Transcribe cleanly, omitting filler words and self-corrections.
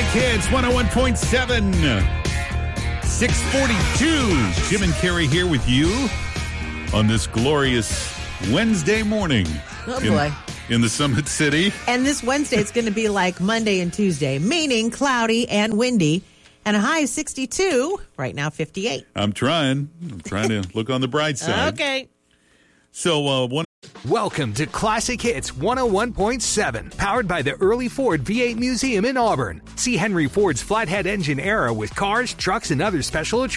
Hits 101.7, 642. Jim and Carrie here with you on this glorious Wednesday morning. Oh, boy. In the Summit City. And this Wednesday, it's going to be like Monday and Tuesday, meaning cloudy and windy. And a high of 62, right now 58. I'm trying to look on the bright side. Okay. So, Welcome to Classic Hits 101.7, powered by the Early Ford V8 Museum in Auburn. See Henry Ford's flathead engine era with cars, trucks, and other special attractions.